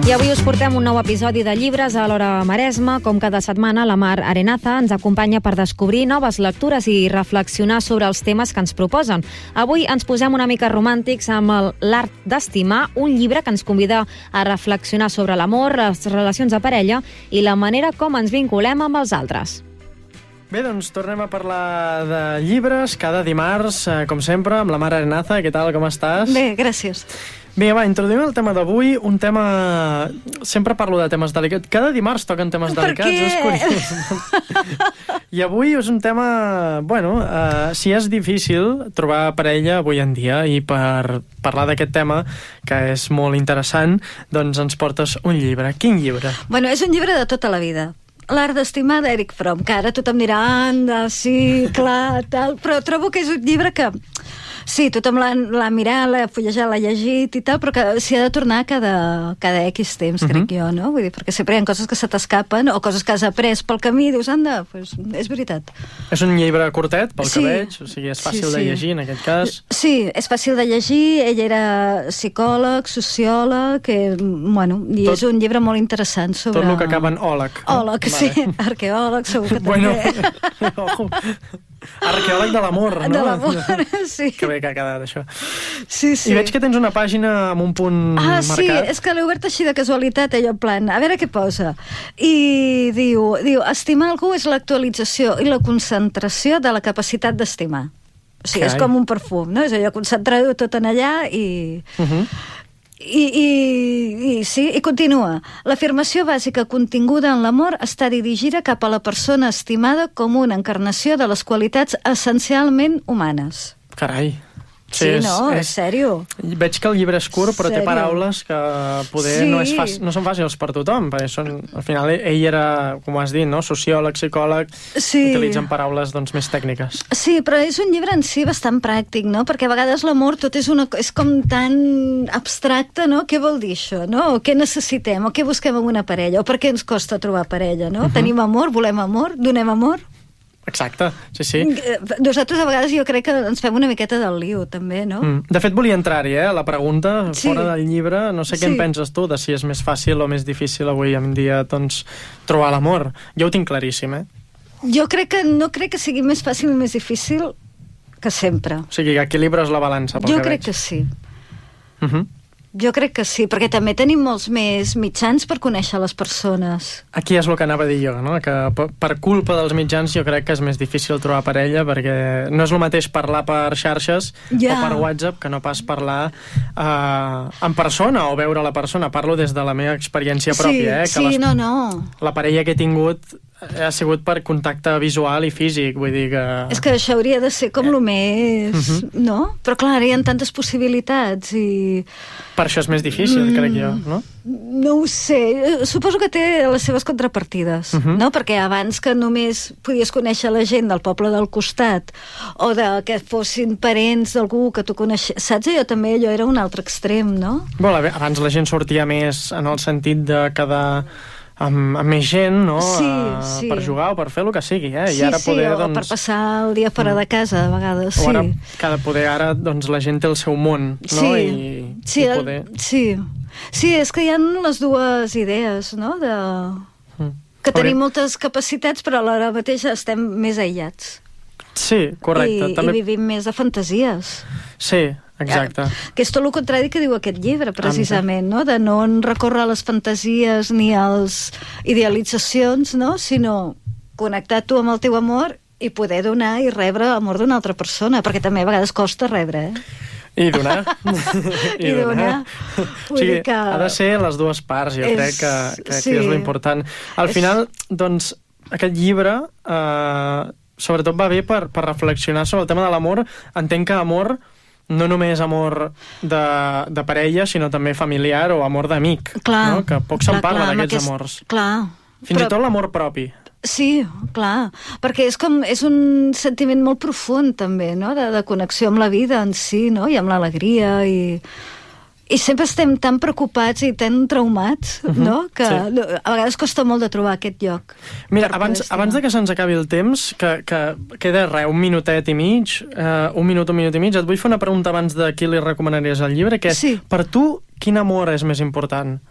I avui us portem un nou episodi de Llibres a l'Hora Maresme. Com cada setmana, la Mar Arenaza ens acompanya per descobrir noves lectures i reflexionar sobre els temes que ens proposen. Avui ens posem una mica romàntics amb L'Art d'Estimar, un llibre que ens convida a reflexionar sobre l'amor, les relacions de parella i la manera com ens vinculem amb els altres. Bé, doncs tornem a parlar de llibres cada dimarts, com sempre, amb la Mar Arenaza. Què tal, com estàs? Bé, gràcies. Bé, va, introduïm el tema d'avui, un tema... Sempre parlo de temes delicats. Cada dimarts toquen temes delicats, és curiós. I avui és un tema... Bueno, si és difícil trobar parella avui en dia, i per parlar d'aquest tema, que és molt interessant, doncs ens portes un llibre. Quin llibre? Bueno, és un llibre de tota la vida. L'Art d'Estimar d'Eric Fromm, que ara tothom dirà, anda, sí, clar, tal, però trobo que és un llibre que... Sí, tothom l'ha mirat, l'ha fullejat, l'ha llegit i tal, però que s'hi ha de tornar cada X temps, crec jo, no? Vull dir, perquè sempre hi ha coses que se t'escapen o coses que has après pel camí i dius, anda, pues, és veritat. És un llibre curtet, pel que veig, o sigui, és fàcil de llegir, en aquest cas. Sí, és fàcil de llegir, ell era psicòleg, sociòleg, bueno, i és un llibre molt interessant sobre... Tot el que acaba en òleg. Òleg, sí, arqueòleg, segur que també. Bueno, arqueòleg de l'amor, no? De l'amor, sí. Que bé que ha quedat això. Sí, sí. I veig que tens una pàgina amb un punt marcat. Sí, és que l'he obert així de casualitat, allò en plan, a veure què posa. I diu, estimar algú és l'actualització i la concentració de la capacitat d'estimar. O sigui, és com un perfum, no? És allò, concentrar-ho tot en allà i... I continua. L'afirmació bàsica continguda en l'amor està dirigida cap a la persona estimada com una encarnació de les qualitats essencialment humanes. Carai. Sí, no, és sèrio. Veig que el llibre és curt, però té paraules que poder no són fàcils per tothom, perquè al final ell era, com has dit, no? Sociòleg, psicòleg, utilitzen paraules més tècniques. Sí, però és un llibre en si bastant pràctic, no? Perquè a vegades l'amor tot és com tan abstracte, no? Què vol dir això, no? O què necessitem, o què busquem en una parella, o per què ens costa trobar parella, no? Tenim amor, volem amor, donem amor... Exacte, sí. Nosaltres a vegades jo crec que ens fem una miqueta del lío, també, no? De fet, volia entrar-hi, la pregunta, fora del llibre. No sé què en penses tu, de si és més fàcil o més difícil avui en dia, trobar l'amor. Jo ho tinc claríssim, Jo no crec que sigui més fàcil i més difícil que sempre. O sigui, que equilibres la balança, pel que veig. Jo crec que sí. Jo crec que sí, perquè també tenim molts més mitjans per conèixer les persones. Aquí és el que anava a dir jo, no? Que per culpa dels mitjans jo crec que és més difícil trobar parella, perquè no és el mateix parlar per xarxes o per WhatsApp que no pas parlar en persona o veure la persona. Parlo des de la meva experiència pròpia, La parella que he tingut ha sigut per contacte visual i físic, vull dir que... És que això hauria de ser com el més, no? Però clar, hi ha tantes possibilitats i... Per això és més difícil, crec jo, no? No ho sé, suposo que té les seves contrapartides, no? Perquè abans que només podies conèixer la gent del poble del costat o que fossin parents d'algú que tu coneixies, saps? Allò era un altre extrem, no? Bueno, abans la gent sortia més en el sentit de quedar amb més gent, no? Sí. Per jugar o per fer el que sigui, I ara poder, o per passar el dia fora de casa, de vegades, o ara, la gent té el seu món, no? Sí, és que hi ha les dues idees, no? Que tenim moltes capacitats, però alhora mateix estem més aïllats. Sí, correcte. I vivim més de fantasies. Sí, exacte. Que és tot el contrari que diu aquest llibre, precisament, no? De no recórrer a les fantasies ni a les idealitzacions, no? Sinó connectar tu amb el teu amor i poder donar i rebre amor d'una altra persona, perquè també a vegades costa rebre, I donar. I donar. O sigui, ha de ser les dues parts, jo crec que aquí és l'important. Al final, doncs, aquest llibre sobretot va bé per reflexionar sobre el tema de l'amor. Entenc que amor no només amor de parella, sinó també familiar o amor d'amic, no? Que poc se'n parla d'aquests amors. Fins i tot l'amor propi. Sí, clar, perquè és un sentiment molt profund també, no? De connexió amb la vida en si, no? I amb l'alegria i sempre estem tan preocupats i tan traumats, no? Que a vegades costa molt de trobar aquest lloc. Mira, abans de que se'ns acabi el temps, que queda un minutet i mig, un minut i mig, et vull fer una pregunta abans de qui li recomanaries el llibre, que és, per tu, quin amor és més important?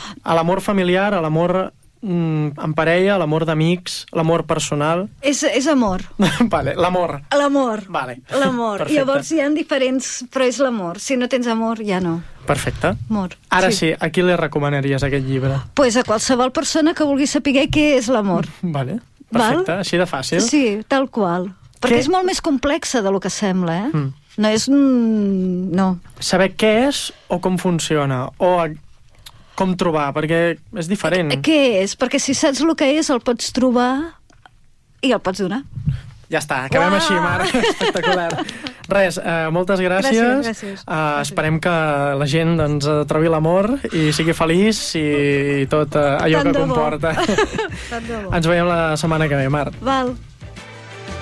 a l'amor familiar, a l'amor en parella, l'amor d'amics, l'amor personal... És amor. Vale, l'amor. L'amor. Vale. L'amor. Llavors hi ha diferents, però és l'amor. Si no tens amor, ja no. Perfecte. Amor. Ara sí, a qui li recomanaries aquest llibre? Pues a qualsevol persona que vulgui saber què és l'amor. Vale, perfecte, així de fàcil. Sí, tal qual. Perquè és molt més complexa del que sembla, eh? No és... No. Saber què és o com funciona, o com trobar, perquè és diferent. Què és? Perquè si saps el que és, el pots trobar i el pots donar. Ja està, acabem així, Mar. Espectacular. Res, moltes gràcies. Gràcies. Esperem que la gent doncs, trobi l'amor i sigui feliç i tot allò que comporta. Ens veiem la setmana que ve, Mar. Val.